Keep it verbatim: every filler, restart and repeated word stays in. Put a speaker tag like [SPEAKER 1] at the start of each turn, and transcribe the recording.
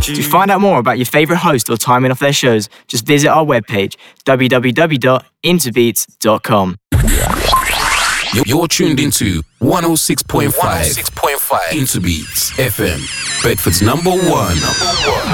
[SPEAKER 1] To find out more about your favourite host or timing of their shows, just visit our webpage, w w w dot interbeats dot com.
[SPEAKER 2] You're tuned into one oh six point five Interbeats F M, Bedford's number one. Number one.